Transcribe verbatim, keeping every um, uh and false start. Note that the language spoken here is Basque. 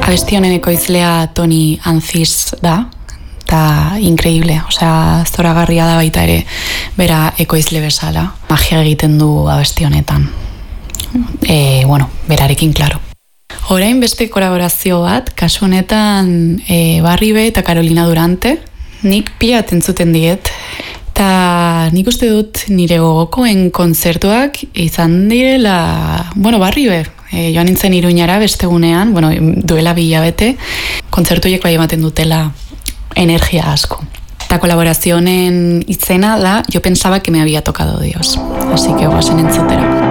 Abesti honen ekoizlea Toni Anziz da, eta increíble, osea, zoragarria da baita ere bera ekoizle bezala. Magia egiten du abesti honetan. E, bueno, berarekin, klaro. Orain beste kolaborazio bat, kasu honetan e, Barribe eta Carolina Durante, nik pila entzuten diet, eta nik uste dut nire gogokoen kontzertuak izan direla, bueno, Barribe, e, joan nintzen Iruñara bestegunean, bueno, duela bi hilabete, kontzertuiek bai ematen dutela energia asko. Eta kolaborazioen izena da, yo pensaba que me había tocado Dios. Así que guazen entzutera.